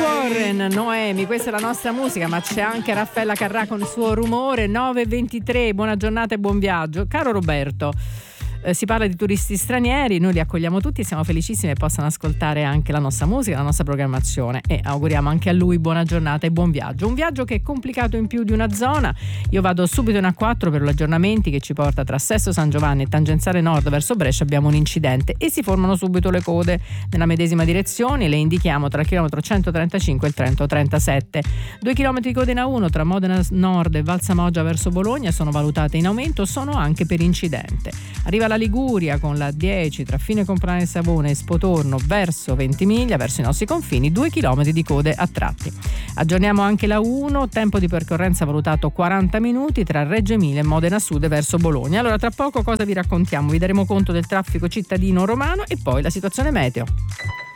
Warren, Noemi, questa è la nostra musica, ma c'è anche Raffaella Carrà con il suo rumore. 9:23, buona giornata e buon viaggio. Caro Roberto, si parla di turisti stranieri, noi li accogliamo tutti e siamo felicissimi che possano ascoltare anche la nostra musica, la nostra programmazione, e auguriamo anche a lui buona giornata e buon viaggio. Un viaggio che è complicato in più di una zona. Io vado subito in A4 per gli aggiornamenti che ci porta tra Sesto San Giovanni e Tangenziale Nord verso Brescia. Abbiamo un incidente e si formano subito le code nella medesima direzione. Le indichiamo tra il chilometro 135 e il 137. 2 chilometri di code in A1 tra Modena Nord e Valsamoggia verso Bologna sono valutate in aumento, sono anche per incidente. Arriva la Liguria con la 10 tra Fine Compranel Savona e Spotorno verso Ventimiglia, verso i nostri confini, 2 chilometri di code a tratti. Aggiorniamo anche la 1, tempo di percorrenza valutato 40 minuti tra Reggio Emilia e Modena Sud verso Bologna. Allora, tra poco cosa vi raccontiamo? Vi daremo conto del traffico cittadino romano e poi la situazione meteo.